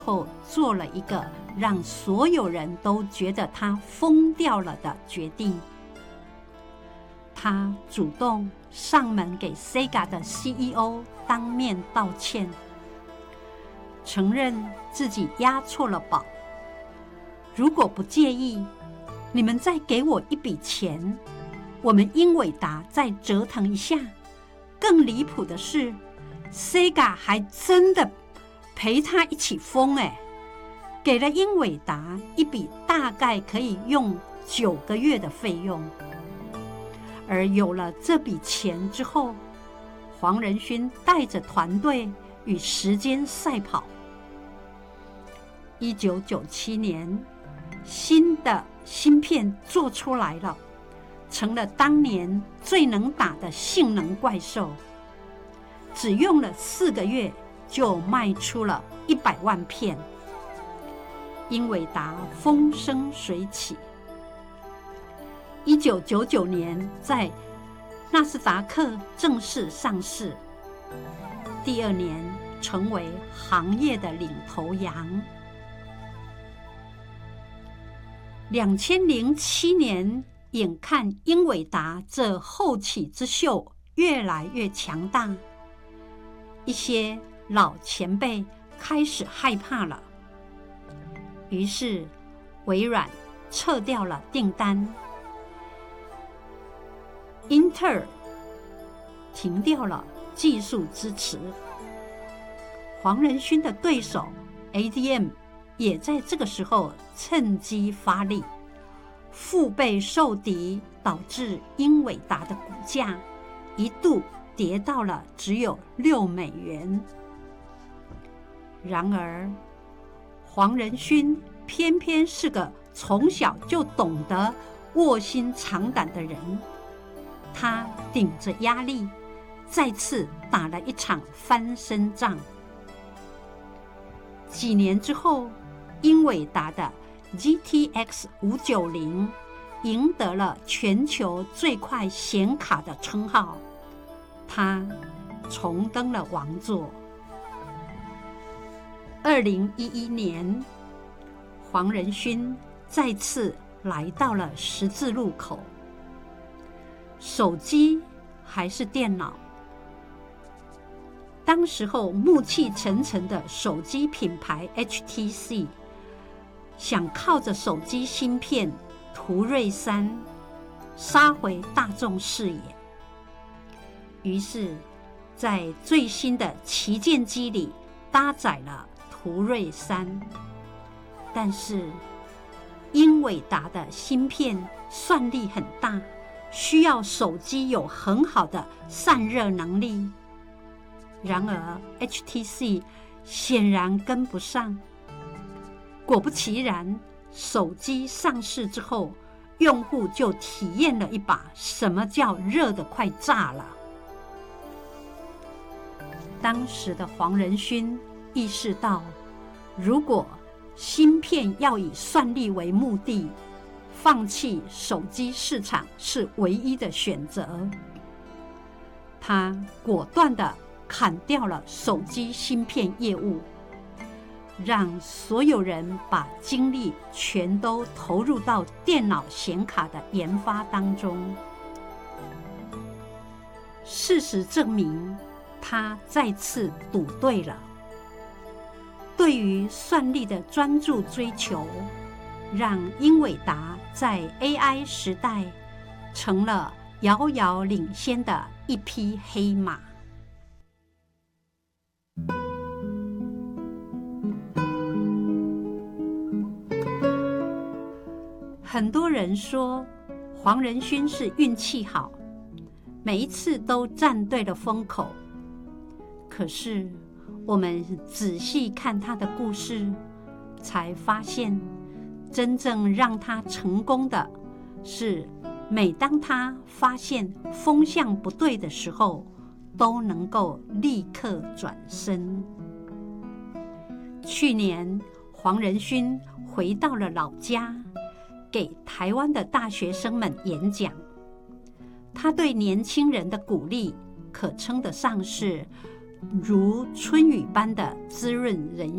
后做了一个让所有人都觉得他疯掉了的决定。他主动上门给 Sega 的 CEO 当面道歉，承认自己押错了宝。如果不介意，你们再给我一笔钱，我们英伟达再折腾一下。更离谱的是 ，Sega 还真的陪他一起疯给了英伟达一笔大概可以用9个月的费用。而有了这笔钱之后，黄仁勋带着团队与时间赛跑。1997年，新的芯片做出来了，成了当年最能打的性能怪兽。只用了4个月就卖出了100万片，英伟达风生水起。1999年在纳斯达克正式上市，第2年成为行业的领头羊。2007年，眼看英伟达这后起之秀越来越强大，一些老前辈开始害怕了，于是微软撤掉了订单，英特尔停掉了技术支持，黄仁勋的对手 ADM 也在这个时候趁机发力，腹背受敌，导致英伟达的股价一度跌到了只有$6。然而，黄仁勋偏偏是个从小就懂得卧薪尝胆的人，他顶着压力，再次打了一场翻身仗。几年之后，英伟达的 GTX 590赢得了全球最快显卡的称号，他重登了王座。2011年，黄仁勋再次来到了十字路口，手机还是电脑？当时候暮气沉沉的手机品牌 HTC 想靠着手机芯片途锐3杀回大众视野，于是在最新的旗舰机里搭载了途锐3，但是英伟达的芯片算力很大，需要手机有很好的散热能力。然而 HTC 显然跟不上，果不其然，手机上市之后，用户就体验了一把什么叫热得快炸了。当时的黄仁勋意识到，如果芯片要以算力为目的，放弃手机市场是唯一的选择。他果断地砍掉了手机芯片业务，让所有人把精力全都投入到电脑显卡的研发当中。事实证明，他再次赌对了。对于算力的专注追求，让英伟达在 AI 时代成了遥遥领先的一匹黑马。很多人说黄仁勋是运气好，每一次都站对了风口。可是我们仔细看他的故事，才发现真正让他成功的是，每当他发现风向不对的时候，都能够立刻转身。去年黄仁勋回到了老家，给台湾的大学生们演讲，他对年轻人的鼓励可称得上是如春雨般的滋润人